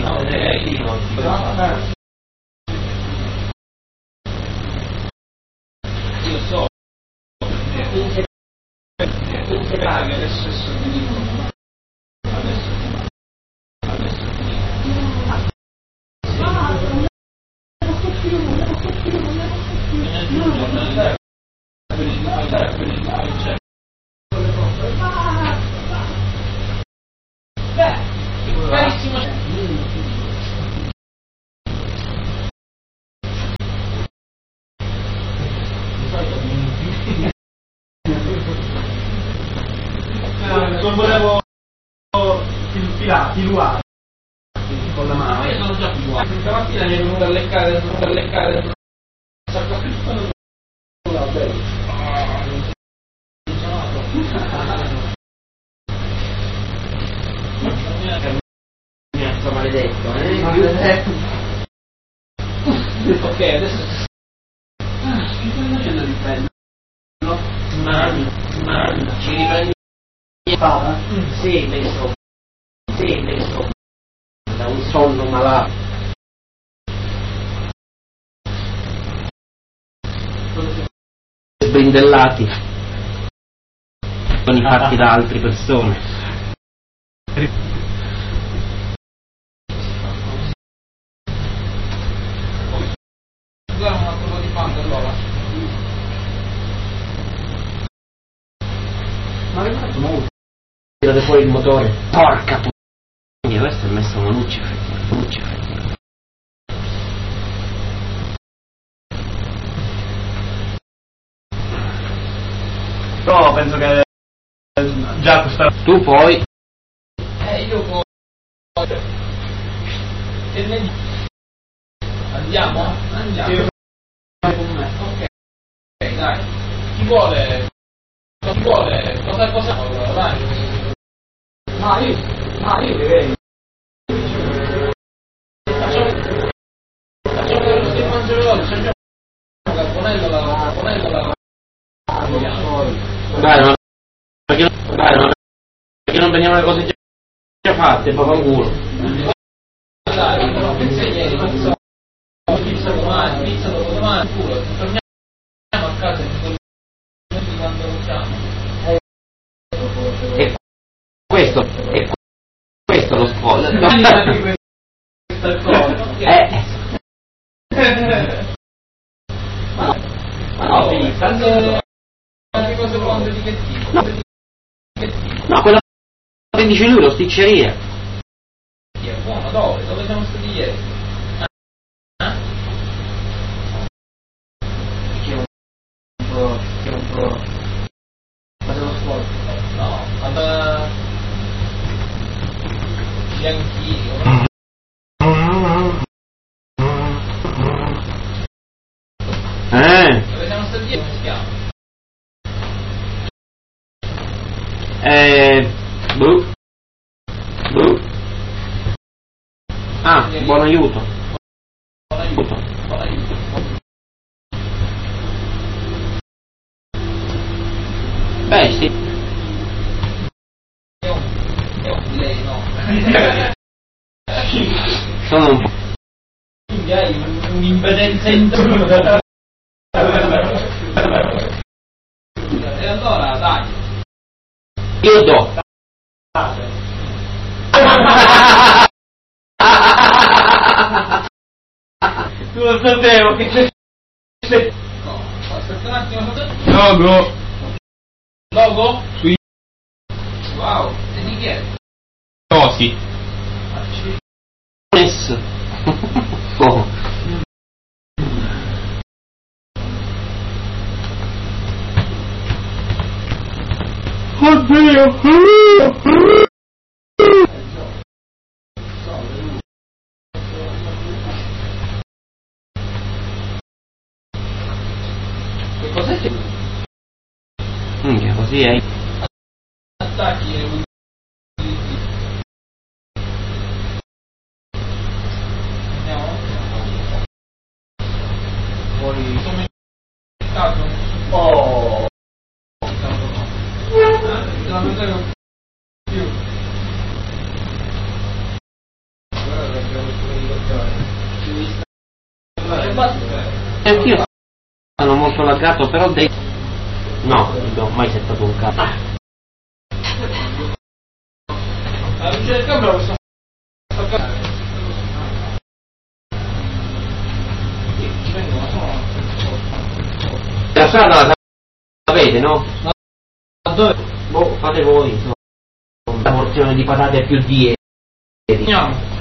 Io so non volevo filuare con la mano. Io sono già filuato. Stamattina mi è venuto a leccare maledetto, ok, adesso Che sta facendo di bello? ci riprendi Fava? sì, messo da un sonno malato. Sbrindellati con i fatti da altre persone. scusate un attimo di panca allora. Ma è fatto molto. Tirate fuori il motore. Porca puttana, questo è messo una luce. Però penso che già questa... Tu poi Io poi andiamo? Sì. Con me. Ok, dai. Chi vuole? Cosa allora, dai. Ma io direi. Facciamo quello che mangia veloce, c'è un caponello la dai, perché non prendiamo le cose già fatte, fa culo. dai, non pensi ieri, non so. Pizza dopodomani, pure. Torniamo a casa e di quando facciamo. E questo lo spoiler. Questa cosa. Ma no, tante cose buone di che tipo? No, quella che dice lui, l'osticceria. Sì, è buono, dove? Dove siamo stati ieri? Che un po'. Facevo sport. No, ad Bianchini. Dove siamo stati ieri? Come si chiama? Ah, buon aiuto. Beh, sì. È un lei, no? Sono un po'. Quindi hai un'impedenza in e allora, dai. Io do. Tu lo sapevo che c'è. No, aspetta un attimo. Logo? Sì. Wow, e di chi è? No, sì. Messo. Oh. Oddio. Che cos'è che Minchia, così è. attacchi e andiamo? Poi come stato? Oh! Devo andare più. Allora dovrebbe Anch'io sono molto laggato, però no, non ho mai settato un cazzo. La luce del camera possiamo staccare. La strada la sapete, no? Ma dove? Boh, fate voi, insomma. La porzione di patate più 10. Andiamo.